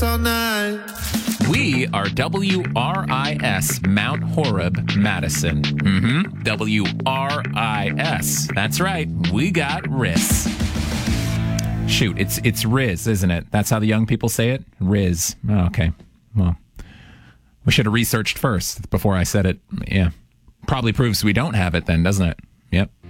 all night. We are WRIS Mount Horeb, Madison. WRIS. That's right. We got Riz. Shoot, it's Riz, isn't it? That's how the young people say it? Riz. Oh, okay. Well, we should have researched first before I said it. Yeah. Probably proves we don't have it then, doesn't it? Yep.